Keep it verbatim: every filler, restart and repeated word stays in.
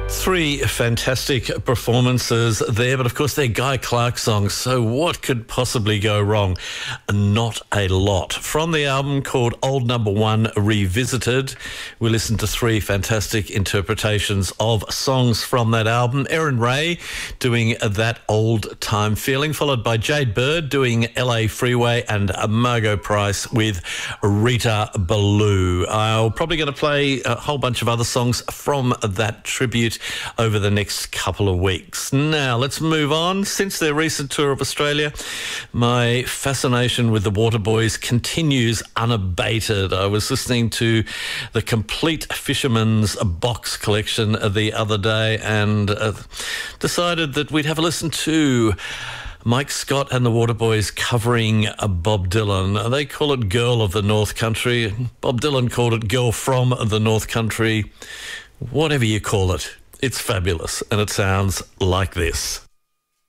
Three fantastic performances there, but of course they're Guy Clark songs, so what could possibly go wrong? Not a lot. From the album called Old Number One Revisited, we listened to three fantastic interpretations of songs from that album. Erin Ray doing That Old Time Feeling, followed by Jade Bird doing L A Freeway, and Margot Price with Rita Ballou. I'm probably going to play a whole bunch of other songs from that tribute over the next couple of weeks. Now, let's move on. Since their recent tour of Australia, my fascination with the Waterboys continues unabated. I was listening to the Complete Fisherman's Box collection the other day and uh, decided that we'd have a listen to Mike Scott and the Waterboys covering uh, Bob Dylan. They call it Girl of the North Country. Bob Dylan called it Girl from the North Country. Whatever you call it, it's fabulous, and it sounds like this.